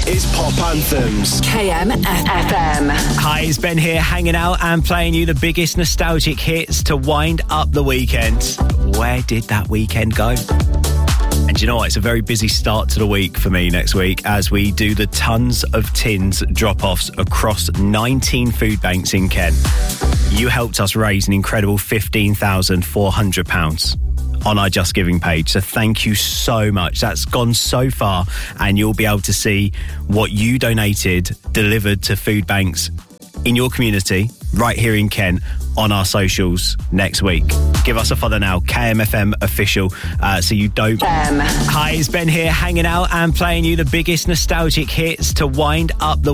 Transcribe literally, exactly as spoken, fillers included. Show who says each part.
Speaker 1: is Pop Anthems.
Speaker 2: K M F M.
Speaker 3: Hi, it's Ben here, hanging out and playing you the biggest nostalgic hits to wind up the weekend. Where did that weekend go? And you know what? It's a very busy start to the week for me next week as we do the Tons of Tins drop-offs across nineteen food banks in Kent. You helped us raise an incredible fifteen thousand four hundred pounds on our Just Giving page. So thank you so much. That's gone so far, and you'll be able to see what you donated delivered to food banks in your community right here in Kent on our socials next week. Give us a follow now, K M F M official, uh, so you don't...
Speaker 2: Um.
Speaker 3: Hi, it's Ben here, hanging out and playing you the biggest nostalgic hits to wind up the